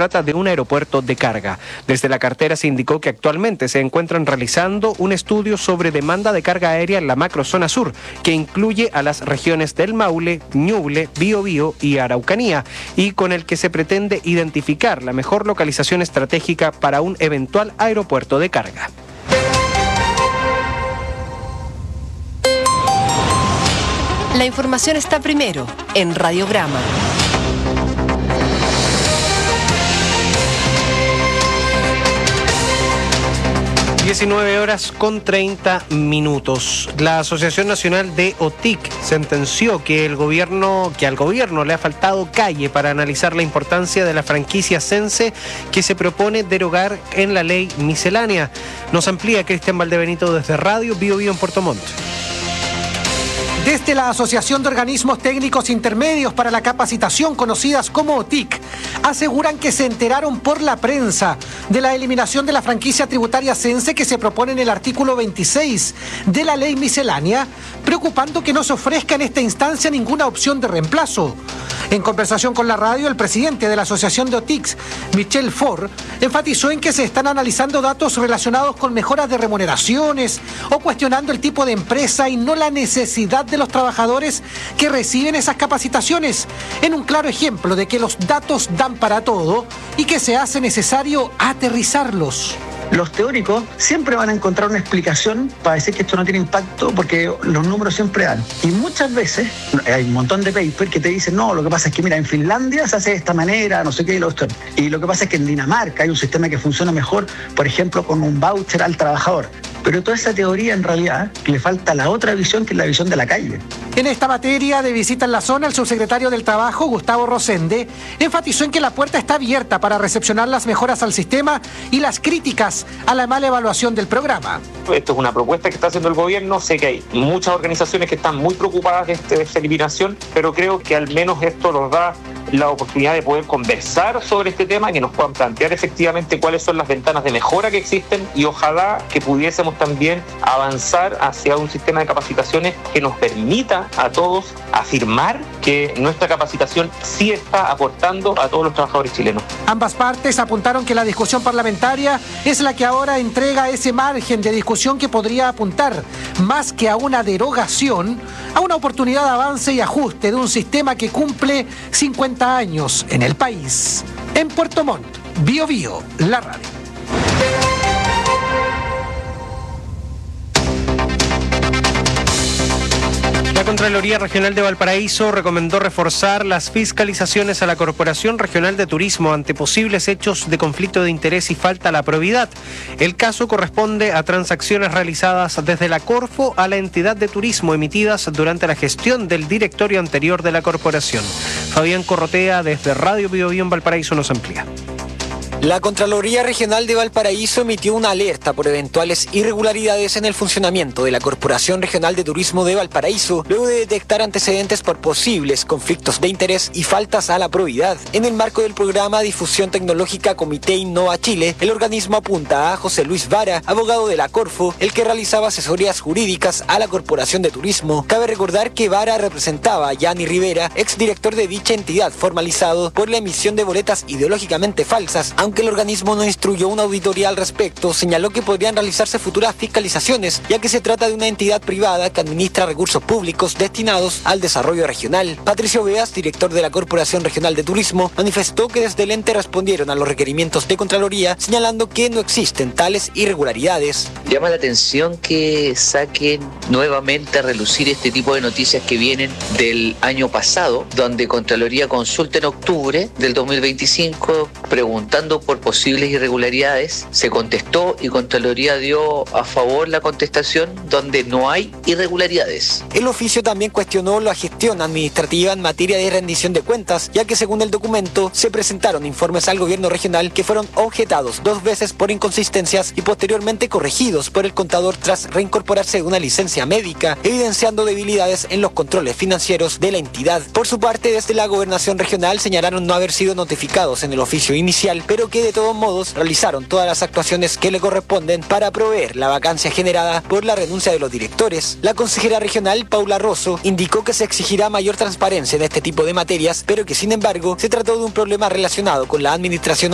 trata de un aeropuerto de carga. Desde la cartera se indicó que actualmente se encuentran realizando un estudio sobre demanda de carga aérea en la macrozona sur, que incluye a las regiones del Maule, Ñuble, Biobío y Araucanía, y con el que se pretende identificar la mejor localización estratégica para un eventual aeropuerto de carga. La información está primero en Radiograma. 19:30. La Asociación Nacional de OTIC sentenció que al gobierno le ha faltado calle para analizar la importancia de la franquicia Sense que se propone derogar en la ley miscelánea. Nos amplía Cristian Valdebenito desde Radio Biobío en Puerto Montt. Desde la Asociación de Organismos Técnicos Intermedios para la Capacitación, conocidas como OTIC, aseguran que se enteraron por la prensa de la eliminación de la franquicia tributaria Sense que se propone en el artículo 26 de la ley miscelánea, preocupando que no se ofrezca en esta instancia ninguna opción de reemplazo. En conversación con la radio, el presidente de la Asociación de OTIC, Michel Faure, enfatizó en que se están analizando datos relacionados con mejoras de remuneraciones o cuestionando el tipo de empresa y no la necesidad de los trabajadores que reciben esas capacitaciones, en un claro ejemplo de que los datos dan para todo y que se hace necesario aterrizarlos. Los teóricos siempre van a encontrar una explicación para decir que esto no tiene impacto porque los números siempre dan. Y muchas veces hay un montón de papers que te dicen, no, lo que pasa es que mira, en Finlandia se hace de esta manera, no sé qué, y lo que pasa es que en Dinamarca hay un sistema que funciona mejor, por ejemplo, con un voucher al trabajador. Pero toda esa teoría en realidad le falta la otra visión, que es la visión de la calle. En esta materia de visita en la zona, el subsecretario del Trabajo, Gustavo Rosende, enfatizó en que la puerta está abierta para recepcionar las mejoras al sistema y las críticas a la mala evaluación del programa. Esto es una propuesta que está haciendo el gobierno. Sé que hay muchas organizaciones que están muy preocupadas de esta eliminación, pero creo que al menos esto nos da la oportunidad de poder conversar sobre este tema, que nos puedan plantear efectivamente cuáles son las ventanas de mejora que existen y ojalá que pudiésemos también avanzar hacia un sistema de capacitaciones que nos permita a todos afirmar que nuestra capacitación sí está aportando a todos los trabajadores chilenos. Ambas partes apuntaron que la discusión parlamentaria es la que ahora entrega ese margen de discusión que podría apuntar, más que a una derogación, a una oportunidad de avance y ajuste de un sistema que cumple 50 años en el país. En Puerto Montt, Biobío, la radio. La Contraloría Regional de Valparaíso recomendó reforzar las fiscalizaciones a la Corporación Regional de Turismo ante posibles hechos de conflicto de interés y falta a la probidad. El caso corresponde a transacciones realizadas desde la Corfo a la entidad de turismo emitidas durante la gestión del directorio anterior de la corporación. Fabián Corrotea desde Radio Biobío en Valparaíso nos amplía. La Contraloría Regional de Valparaíso emitió una alerta por eventuales irregularidades en el funcionamiento de la Corporación Regional de Turismo de Valparaíso, luego de detectar antecedentes por posibles conflictos de interés y faltas a la probidad. En el marco del programa Difusión Tecnológica Comité Innova Chile, el organismo apunta a José Luis Vara, abogado de la Corfo, el que realizaba asesorías jurídicas a la Corporación de Turismo. Cabe recordar que Vara representaba a Yanni Rivera, exdirector de dicha entidad, formalizado por la emisión de boletas ideológicamente falsas. Aunque el organismo no instruyó una auditoría al respecto, señaló que podrían realizarse futuras fiscalizaciones, ya que se trata de una entidad privada que administra recursos públicos destinados al desarrollo regional. Patricio Beas, director de la Corporación Regional de Turismo, manifestó que desde el ente respondieron a los requerimientos de Contraloría, señalando que no existen tales irregularidades. Llama la atención que saquen nuevamente a relucir este tipo de noticias que vienen del año pasado, donde Contraloría consulta en octubre del 2025 preguntando por posibles irregularidades, se contestó y Contraloría dio a favor la contestación donde no hay irregularidades. El oficio también cuestionó la gestión administrativa en materia de rendición de cuentas, ya que según el documento se presentaron informes al gobierno regional que fueron objetados 2 veces por inconsistencias y posteriormente corregidos por el contador tras reincorporarse de una licencia médica, evidenciando debilidades en los controles financieros de la entidad. Por su parte, desde la gobernación regional señalaron no haber sido notificados en el oficio inicial, pero que de todos modos realizaron todas las actuaciones que le corresponden para proveer la vacancia generada por la renuncia de los directores. La consejera regional, Paula Rosso, indicó que se exigirá mayor transparencia en este tipo de materias, pero que sin embargo se trató de un problema relacionado con la administración